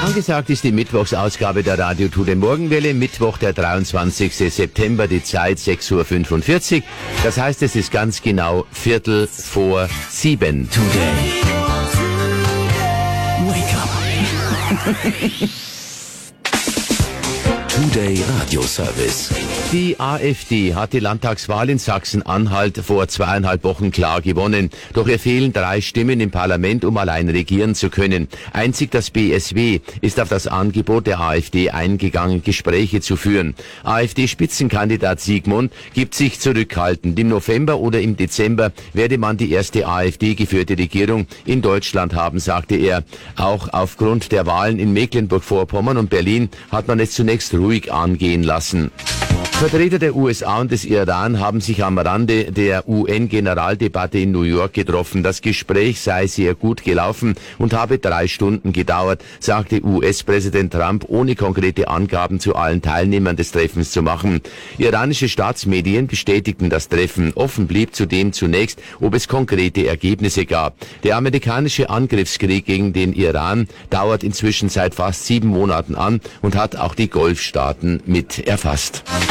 Angesagt ist die Mittwochsausgabe der Radio Today Morgenwelle. Mittwoch, der 23. September, die Zeit 6:45 Uhr. Das heißt, es ist ganz genau 6:45. Today. Wake up. Today Radio Service. Die AfD hat die Landtagswahl in Sachsen-Anhalt vor 2,5 Wochen klar gewonnen. Doch ihr fehlen 3 Stimmen im Parlament, um allein regieren zu können. Einzig das BSW ist auf das Angebot der AfD eingegangen, Gespräche zu führen. AfD-Spitzenkandidat Siegmund gibt sich zurückhaltend. Im November oder im Dezember werde man die erste AfD-geführte Regierung in Deutschland haben, sagte er. Auch aufgrund der Wahlen in Mecklenburg-Vorpommern und Berlin hat man es zunächst ruhig angehen lassen. Vertreter der USA und des Iran haben sich am Rande der UN-Generaldebatte in New York getroffen. Das Gespräch sei sehr gut gelaufen und habe 3 Stunden gedauert, sagte US-Präsident Trump, ohne konkrete Angaben zu allen Teilnehmern des Treffens zu machen. Iranische Staatsmedien bestätigten das Treffen. Offen blieb zudem zunächst, ob es konkrete Ergebnisse gab. Der amerikanische Angriffskrieg gegen den Iran dauert inzwischen seit fast 7 Monaten an und hat auch die Golfstaaten mit erfasst.